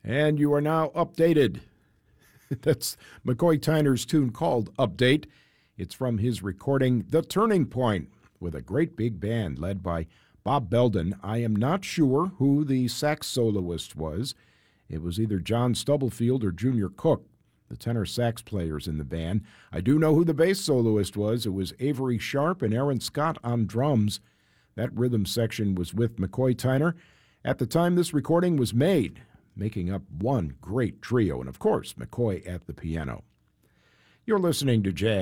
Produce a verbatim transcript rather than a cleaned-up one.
And you are now updated. That's McCoy Tyner's tune called Update. It's from his recording, The Turning Point, with a great big band led by Bob Belden. I am not sure who the sax soloist was. It was either John Stubblefield or Junior Cook, the tenor sax players in the band. I do know who the bass soloist was. It was Avery Sharp and Aaron Scott on drums. That rhythm section was with McCoy Tyner at the time this recording was made, making up one great trio, and of course, McCoy at the piano. You're listening to Jazz